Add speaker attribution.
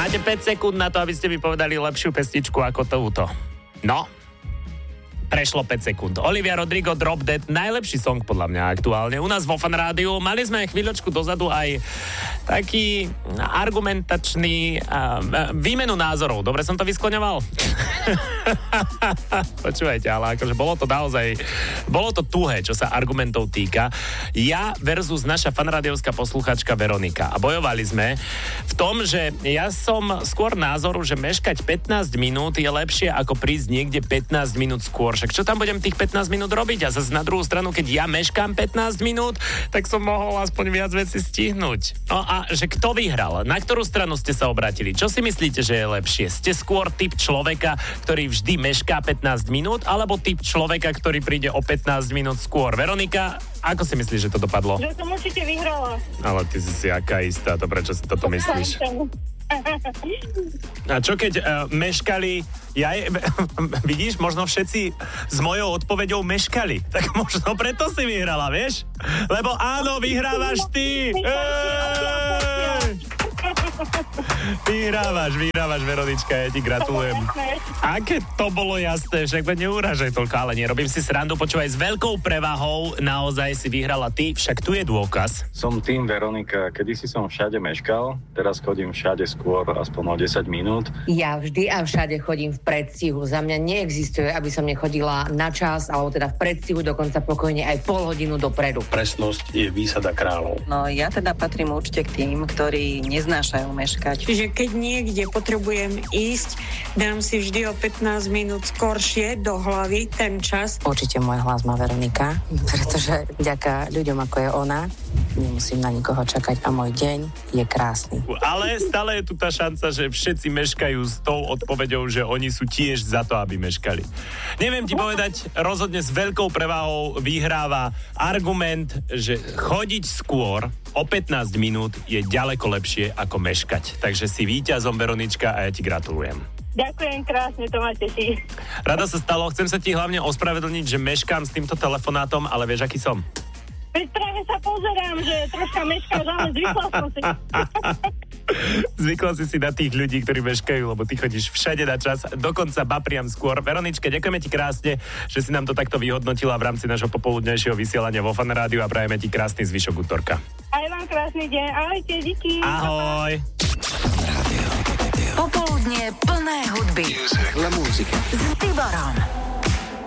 Speaker 1: Máte 5 sekúnd na to, aby ste mi povedali lepšiu pesničku ako túto. No, prešlo 5 sekúnd. Olivia Rodrigo, Drop Dead, najlepší song podľa mňa aktuálne. U nás vo Fan Rádiu mali sme chvíľočku dozadu aj taký argumentačný výmenu názorov. Dobre som to vyskloňoval? Počúvajte, ale akože bolo to tuhé, čo sa argumentov týka. Ja versus naša fanrádiovská posluchačka Veronika. A bojovali sme v tom, že ja som skôr názoru, že meškať 15 minút je lepšie ako prísť niekde 15 minút skôr. Však čo tam budem tých 15 minút robiť? A zase na druhú stranu, keď ja meškám 15 minút, tak som mohol aspoň viac vecí stihnúť. No a že kto vyhral? Na ktorú stranu ste sa obratili? Čo si myslíte, že je lepšie? Ste skôr typ človeka, ktorý vždy mešká 15 minút, alebo typ človeka, ktorý príde o 15 minút skôr? Veronika, ako si myslíš, že to dopadlo?
Speaker 2: Že som určite vyhrala.
Speaker 1: Ale ty si aká istá, to prečo si toto myslíš? A čo keď meškali, vidíš, možno všetci s mojou odpoveďou meškali, tak možno preto si vyhrala, vieš? Lebo áno, vyhrávaš ty! Vyhrávaš, Veronička, ja ti gratulujem. Aké to bolo jasné, však neuražaj toľko, ale nerobím si srandu, počúvaj, s veľkou prevahou naozaj si vyhrala ty, však tu je dôkaz.
Speaker 3: Som tým Veronika, kedysi som všade meškal, teraz chodím všade skôr, aspoň o 10 minút.
Speaker 4: Ja vždy a všade chodím v predstihu, za mňa neexistuje, aby som nechodila na čas, alebo teda v predstihu dokonca pokojne aj pol hodinu dopredu.
Speaker 3: Presnosť je výsada kráľov.
Speaker 5: No ja teda patrím určite k tým, ktorí neznášajú meškať.
Speaker 2: Čiže keď niekde potrebujem ísť, dám si vždy o 15 minút skoršie do hlavy ten čas.
Speaker 6: Určite môj hlas má Veronika, pretože vďaka ľuďom ako je ona, nemusím na nikoho čakať a môj deň je krásny.
Speaker 1: Ale stále je tu tá šanca, že všetci meškajú s tou odpoveďou, že oni sú tiež za to, aby meškali. Neviem ti povedať, rozhodne s veľkou prevahou vyhráva argument, že chodiť skôr o 15 minút je ďaleko lepšie ako meškať. Takže si víťazom, Veronička, a ja ti gratulujem.
Speaker 2: Ďakujem krásne, to ma teší.
Speaker 1: Rada sa stalo, chcem sa ti hlavne ospravedlniť, že meškám s týmto telefonátom, ale vieš, aký som?
Speaker 2: Veď práve sa pozerám, že troška meškáš, ale zvykla som si.
Speaker 1: Zvykla si na tých ľudí, ktorí meškajú, lebo ty chodíš všade na čas, dokonca bapriam skôr. Veronička, ďakujeme ti krásne, že si nám to takto vyhodnotila v rámci nášho popoludnejšieho vysielania vo Fan Rádiu a prajeme ti krásny zvyšok útorka.
Speaker 2: Aj vám krásny deň, ahojte, díky.
Speaker 1: Ahoj.
Speaker 7: Popoludnie plné hudby.
Speaker 8: La musica.
Speaker 7: S Tiborom.